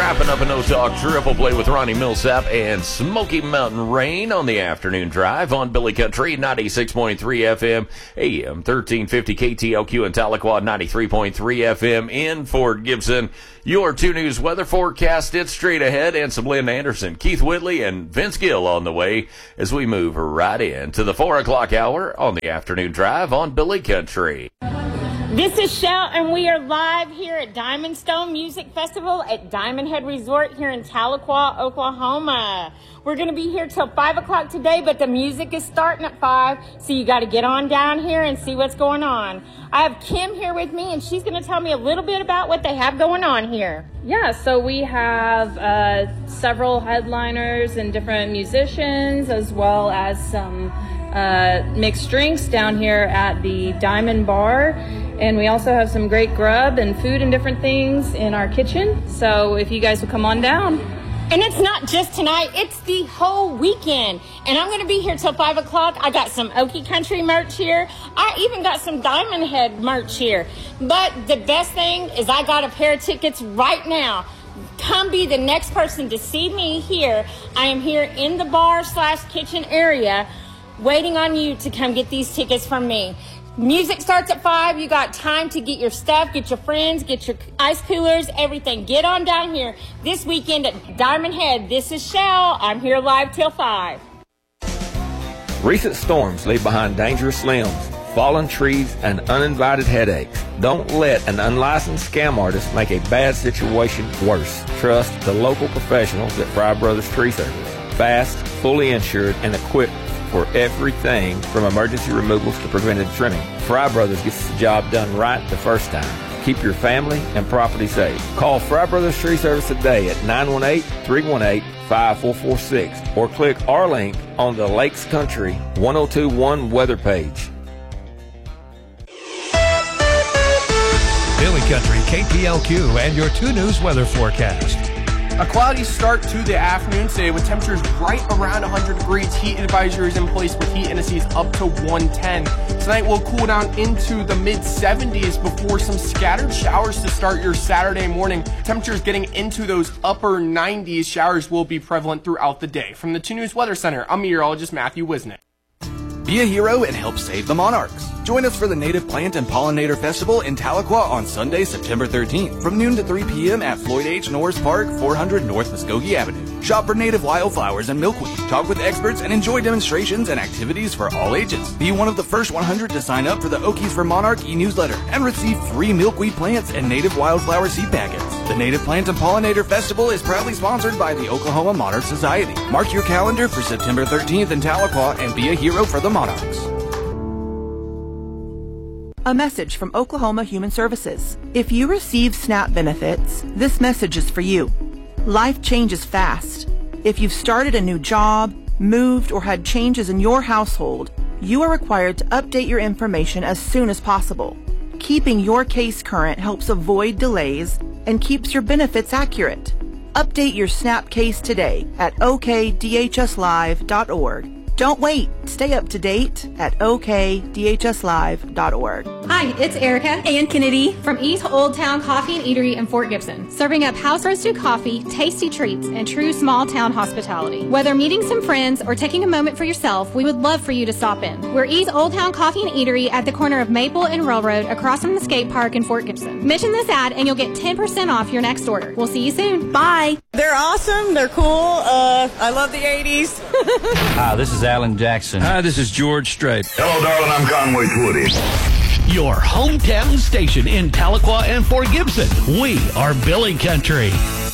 Wrapping up a No Talk Triple Play with Ronnie Millsap and Smoky Mountain Rain on the afternoon drive on Billy Country 96.3 FM, AM 1350 KTLQ in Tahlequah, 93.3 FM in Fort Gibson. Your 2 News weather forecast, it's straight ahead, and some Lynn Anderson, Keith Whitley, and Vince Gill on the way as we move right into the 4 o'clock hour on the afternoon drive on Billy Country. This is Shell, and we are live here at Diamond Stone Music Festival at Diamond Head Resort here in Tahlequah, Oklahoma. We're going to be here till 5 o'clock today, but the music is starting at 5, so you got to get on down here and see what's going on. I have Kim here with me, and she's going to tell me a little bit about what they have going on here. Yeah, so we have several headliners and different musicians, as well as some mixed drinks down here at the Diamond Bar. And we also have some great grub and food and different things in our kitchen. So if you guys will come on down. And it's not just tonight, it's the whole weekend. And I'm going to be here till 5 o'clock. I got some Okie Country merch here. I even got some Diamond Head merch here. But the best thing is I got a pair of tickets right now. Come be the next person to see me here. I am here in the bar/kitchen area waiting on you to come get these tickets from me. Music starts at 5. You got time to get your stuff, get your friends, get your ice coolers, everything. Get on down here this weekend at Diamond Head. This is Shell. I'm here live till 5. Recent storms leave behind dangerous limbs, fallen trees, and uninvited headaches. Don't let an unlicensed scam artist make a bad situation worse. Trust the local professionals at Fry Brothers Tree Service. Fast, fully insured, and equipped for everything from emergency removals to preventive trimming. Fry Brothers gets the job done right the first time. Keep your family and property safe. Call Fry Brothers Tree Service today at 918-318-5446 or click our link on the Lakes Country 1021 weather page. Billy Country, KTLQ, and your 2 News weather forecast. A cloudy start to the afternoon today with temperatures right around 100 degrees. Heat advisories in place with heat indices up to 110. Tonight will cool down into the mid-70s before some scattered showers to start your Saturday morning. Temperatures getting into those upper 90s. Showers will be prevalent throughout the day. From the 2 News Weather Center, I'm meteorologist Matthew Wisnick. Be a hero and help save the monarchs. Join us for the Native Plant and Pollinator Festival in Tahlequah on Sunday, September 13th, from noon to 3 p.m. at Floyd H. Norris Park, 400 North Muskogee Avenue. Shop for native wildflowers and milkweed, talk with experts, and enjoy demonstrations and activities for all ages. Be one of the first 100 to sign up for the Okies for Monarch e-newsletter and receive free milkweed plants and native wildflower seed packets. The Native Plant and Pollinator Festival is proudly sponsored by the Oklahoma Monarch Society. Mark your calendar for September 13th in Tahlequah and be a hero for the monarchs. A message from Oklahoma Human Services. If you receive SNAP benefits, this message is for you. Life changes fast. If you've started a new job, moved, or had changes in your household, you are required to update your information as soon as possible. Keeping your case current helps avoid delays and keeps your benefits accurate. Update your SNAP case today at okdhslive.org. Don't wait. Stay up to date at okdhslive.org. Hi, it's Erica and Kennedy from East Old Town Coffee and Eatery in Fort Gibson, serving up house-roasted coffee, tasty treats, and true small-town hospitality. Whether meeting some friends or taking a moment for yourself, we would love for you to stop in. We're East Old Town Coffee and Eatery at the corner of Maple and Railroad across from the skate park in Fort Gibson. Mention this ad and you'll get 10% off your next order. We'll see you soon. Bye. They're awesome. They're cool. I love the 80s. Hi, this is Alan Jackson. Hi, this is George Strait. Hello, darling. I'm Conway Twitty. Your hometown station in Tahlequah and Fort Gibson. We are Billy Country.